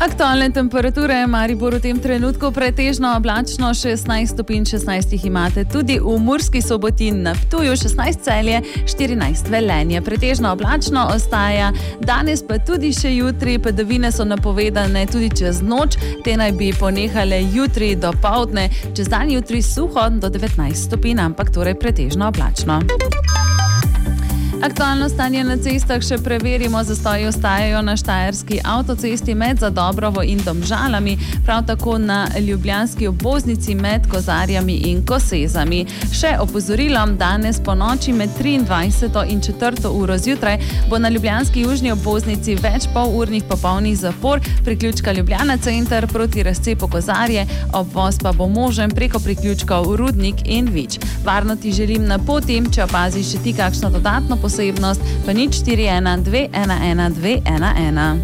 Aktualne temperature je Maribor v tem trenutku pretežno oblačno, 16 stopinj, 16 jih imate tudi v Murski Soboti, na Ptuju 16 Celje, 14 Velenje. Pretežno oblačno ostaja danes, pa tudi še jutri. Padavine so napovedane tudi čez noč, te naj bi ponehale jutri do poldne. Čez dan jutri suho do 19 stopinj, ampak torej pretežno oblačno. Aktualno stanje na cestah še preverimo. Zastoji ostajajo na štajerski avtocesti med Zadobrovo in Domžalami, prav tako na ljubljanski obvoznici med Kozarjami in Kosezami. Še opozorilom, danes po noči med 23. in 4. uro zjutraj bo na ljubljanski južni obvoznici več polurnih popolnih zapor, priključka Ljubljana center proti razcepu Kozarje, obvoz pa bo možen preko priključkov Rudnik in Vič. Varno ti želim na poti, če opaziš še ti kakšno dodatno posebnost, pa 041 211 211.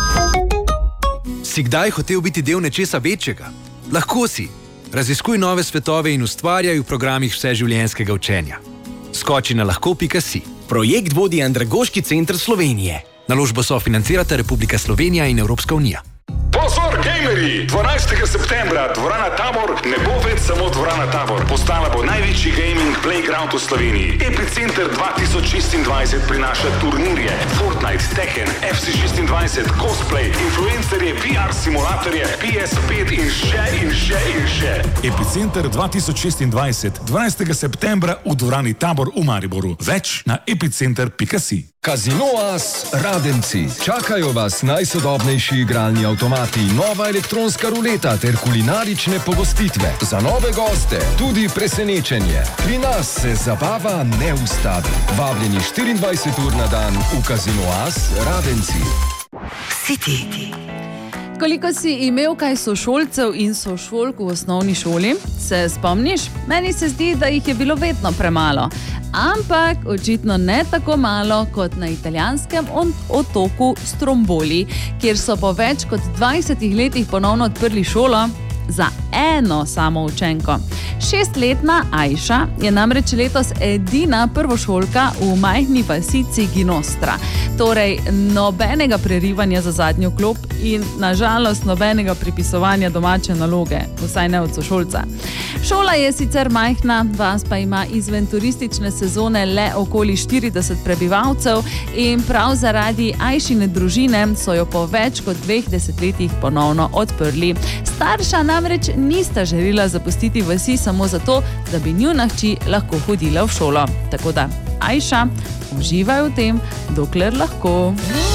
Si kdaj hotel biti del nečesa večjega? Lahko si. Raziskuj nove svetove in ustvarjaj v programih vseživljenjskega učenja. Skoči na lahko.si. Projekt vodi Andragoški center Slovenije. Naložbo sofinancirata Republika Slovenija in Evropska unija. Pozor, gamerji! 12. septembra dvorana Tabor ne bo več samo dvorana Tabor. Postala bo največji gaming playground v Sloveniji. Epicenter 2026 prinaša turnirje, Fortnite, Tekken, FC26, cosplay, influencerje, VR simulatorje, PS5 in še. Epicenter 2026, 12. septembra v dvorani Tabor v Mariboru. Več na epicenter.si. Casino As Radenci. Čakajo vas najsodobnejši igralni avtomati, nova elektronska ruleta ter kulinarične pogostitve. Za nove goste tudi presenečenje. Pri nas se zabava ne ustavi. Vabljeni 24 ur na dan v Casino As Radenci. City. Koliko si imel kaj sošolcev in sošolk v osnovni šoli? Se spomniš? Meni se zdi, da jih je bilo vedno premalo. Ampak očitno ne tako malo kot na italijanskem otoku Stromboli, kjer so po več kot 20 letih ponovno odprli šolo za eno samo učenko. 6-letna Ajša je namreč letos edina prvošolka v majhni vasici Ginostra. Torej, nobenega prerivanja za zadnjo klop in nažalost nobenega pripisovanja domače naloge, vsaj ne od sošolca. Šola je sicer majhna, vas pa ima izven turistične sezone le okoli 40 prebivalcev in prav zaradi Ajšine družine so jo po več kot 2 desetletjih ponovno odprli. Starša namreč nista želela zapustiti vasi samo zato, da bi njuna hči lahko hodila v šolo. Tako da, Ajša, uživaj v tem, dokler lahko.